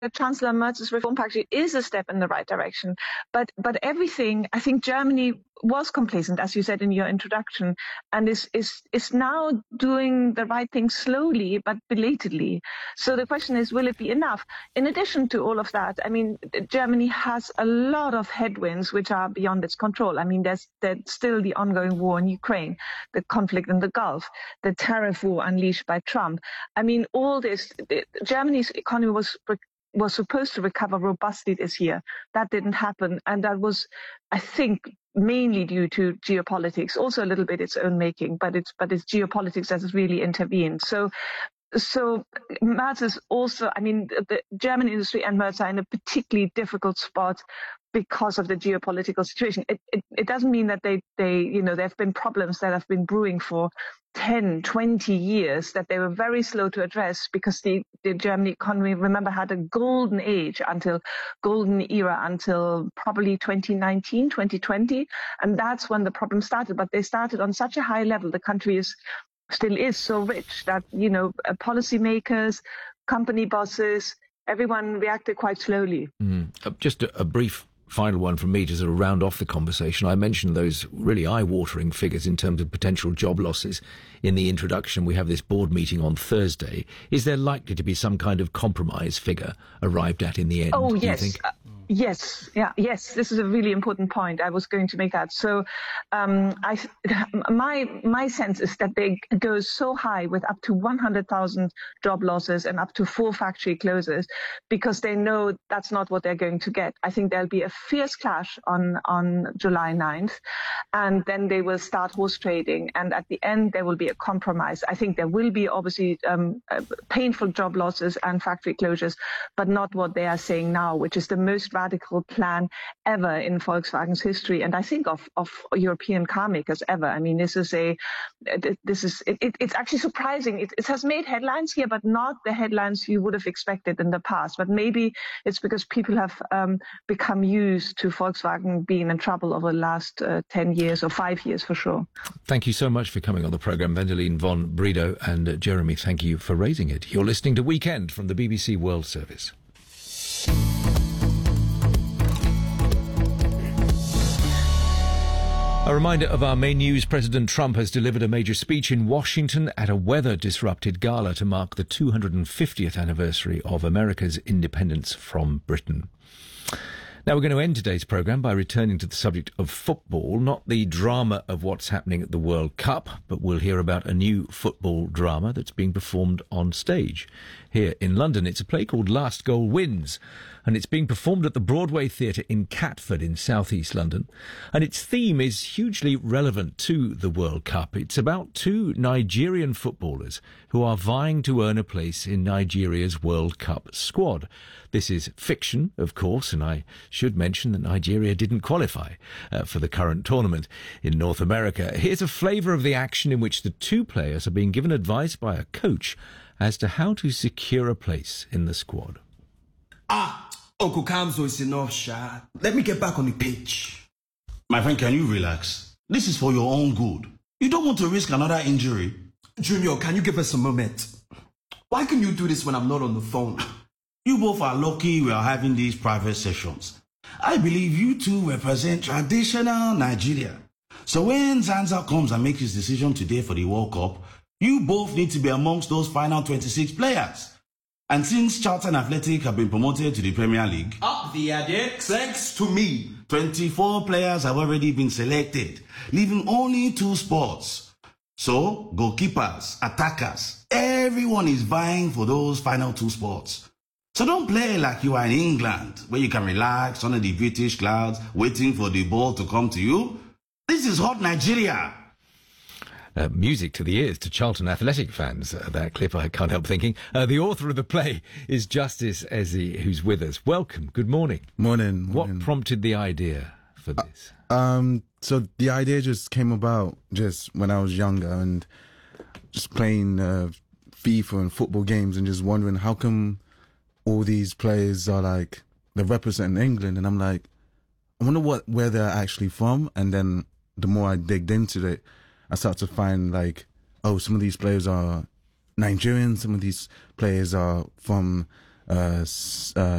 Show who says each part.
Speaker 1: Chancellor Merz's reform package is a step in the right direction. But everything, I think Germany was complacent, as you said in your introduction, and is now doing the right thing slowly but belatedly. So the question is, will it be enough? In addition to all of that, I mean, Germany has a lot of headwinds which are beyond its control. I mean, there's still the ongoing war in Ukraine, the conflict in the Gulf, the tariff war unleashed by Trump. I mean, all this, Germany's economy was supposed to recover robustly this year. That didn't happen. And that was, I think, mainly due to geopolitics, also a little bit its own making, but it's geopolitics that has really intervened. So Merz is also, I mean, the German industry and Merz are in a particularly difficult spot because of the geopolitical situation. It doesn't mean that there have been problems that have been brewing for 10, 20 years that they were very slow to address, because the German economy, remember, had a golden era until probably 2019, 2020. And that's when the problem started. But they started on such a high level. The country still is so rich that, policymakers, company bosses, everyone reacted quite slowly.
Speaker 2: Just a brief final one from me to sort of round off the conversation. I mentioned those really eye-watering figures in terms of potential job losses in the introduction. We have this board meeting on Thursday. Is there likely to be some kind of compromise figure arrived at in the end?
Speaker 1: Oh, yes.
Speaker 2: Do you think?
Speaker 1: Yes. This is a really important point. I was going to make that. So, my sense is that they go so high with up to 100,000 job losses and up to 4 factory closures, because they know that's not what they're going to get. I think there'll be a fierce clash on July 9th, and then they will start horse trading. And at the end, there will be a compromise. I think there will be obviously painful job losses and factory closures, but not what they are saying now, which is the most radical plan ever in Volkswagen's history, and I think of European car makers ever. I mean, it's actually surprising. It has made headlines here, but not the headlines you would have expected in the past. But maybe it's because people have become used to Volkswagen being in trouble over the last 10 years or 5 years for sure.
Speaker 2: Thank you so much for coming on the programme, Wendelin von Bredow, and Jeremy, thank you for raising it. You're listening to Weekend from the BBC World Service. A reminder of our main news. President Trump has delivered a major speech in Washington at a weather-disrupted gala to mark the 250th anniversary of America's independence from Britain. Now, we're going to end today's programme by returning to the subject of football, not the drama of what's happening at the World Cup, but we'll hear about a new football drama that's being performed on stage here in London. It's a play called Last Goal Wins, and it's being performed at the Broadway Theatre in Catford in southeast London. And its theme is hugely relevant to the World Cup. It's about 2 Nigerian footballers who are vying to earn a place in Nigeria's World Cup squad. This is fiction, of course, and I should mention that Nigeria didn't qualify for the current tournament in North America. Here's a flavour of the action in which the 2 players are being given advice by a coach as to how to secure a place in the squad.
Speaker 3: Uncle Kamzo is enough, Sha. Let me get back on the pitch.
Speaker 4: My friend, can you relax? This is for your own good. You don't want to risk another injury.
Speaker 3: Junior, can you give us a moment? Why can you do this when I'm not on the phone?
Speaker 4: You both are lucky we are having these private sessions. I believe you two represent traditional Nigeria. So when Zanza comes and makes his decision today for the World Cup, you both need to be amongst those final 26 players. And since Charlton Athletic have been promoted to the Premier League,
Speaker 3: up the attic, thanks to me,
Speaker 4: 24 players have already been selected, leaving only 2 spots. So, goalkeepers, attackers, everyone is vying for those final 2 spots. So don't play like you are in England, where you can relax under the British clouds, waiting for the ball to come to you. This is hot Nigeria.
Speaker 2: Music to the ears to Charlton Athletic fans, that clip, I can't help thinking. The author of the play is Justice Eze, who's with us. Welcome. Good morning.
Speaker 5: Morning.
Speaker 2: What prompted the idea for this?
Speaker 5: So the idea just came about just when I was younger and just playing FIFA and football games and just wondering how come all these players are like, they're representing England, and I'm like, I wonder where they're actually from. And then the more I digged into it, I start to find like, oh, some of these players are Nigerian, some of these players are from